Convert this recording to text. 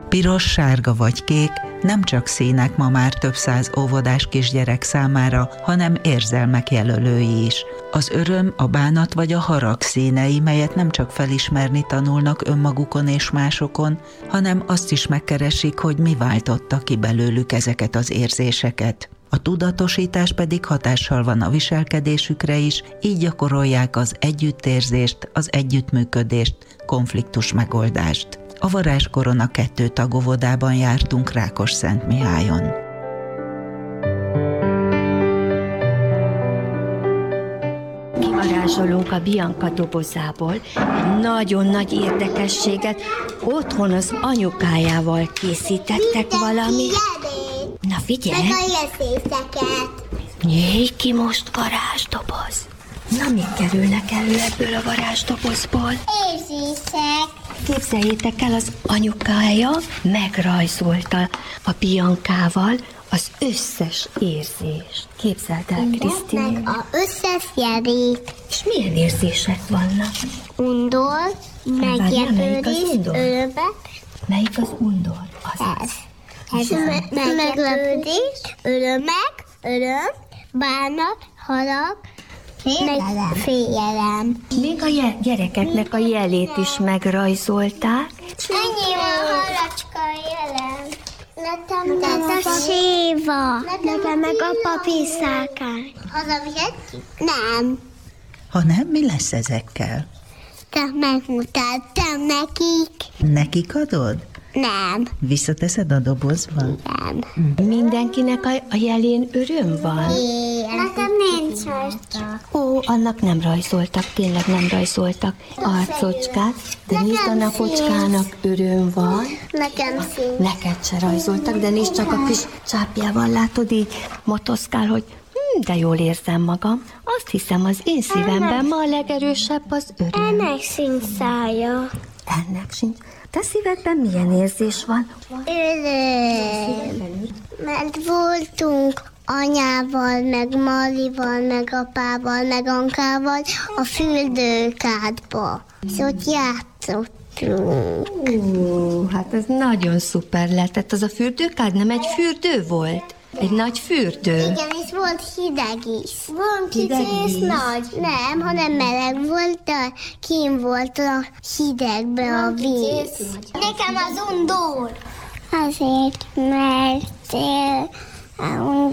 Piros, sárga vagy kék nem csak színek ma már több száz óvodás kisgyerek számára, hanem érzelmek jelölői is. Az öröm, a bánat vagy a harag színei, melyet nem csak felismerni tanulnak önmagukon és másokon, hanem azt is megkeresik, hogy mi váltotta ki belőlük ezeket az érzéseket. A tudatosítás pedig hatással van a viselkedésükre is, így gyakorolják az együttérzést, az együttműködést, konfliktus megoldást. A Varázskorona 2 tagóvodában jártunk Rákosszentmihályon. Kivarázsolunk a Bianca dobozából egy nagyon nagy érdekességet. Otthon az anyukájával készítettek valamit. Na figyelj! Meg a érzéseket. Nyílj ki most, varázsdoboz! Na, mit kerülnek elő ebből a varázsdobozból? Érzések. Képzeljétek el, az anyukája megrajzolta a Biancával az összes érzést. Képzeld el, Krisztin. Meg az összes jelét. És milyen érzések vannak? Undor, meglepődés, örömek. Melyik az undor? Az. Meglepődés, öröm, bánat, harag, félelem. Még a gyerekeknek a jelét is megrajzolták. Ennyi van halacska jelen. Nekem a séva. Nekem meg a papírszálkány. Hazavihetjük? Nem. Ha nem, mi lesz ezekkel? Te megmutattam nekik. Nekik adod? Nem. Visszateszed a dobozba? Nem. Mindenkinek a jelén öröm van? Nekem nincs rajta. Ó, annak nem rajzoltak, tényleg nem rajzoltak arcocskát, de nézd, a napocskának öröm van. Nekem szín. Neked se rajzoltak, de nézd csak a kis csápjával, látod, így motoszkál, hogy de jól érzem magam. Azt hiszem, az én szívemben ma a legerősebb az öröm. Ennek sincs szája. Ennek sincs. Te szívedben milyen érzés van? Öröm. Mert voltunk anyával, meg Marival, meg apával, meg Ankával a fürdőkádba. És ott játszottunk. Hát ez nagyon szuper lehetett. Az a fürdőkád nem egy fürdő volt? Egy nagy fürdő? Igen, és volt hideg is. Van kicsi Hideg és is? nagy. Nem, hanem meleg volt, de kín volt a hidegbe a víz. Nekem az undor. Azért, mert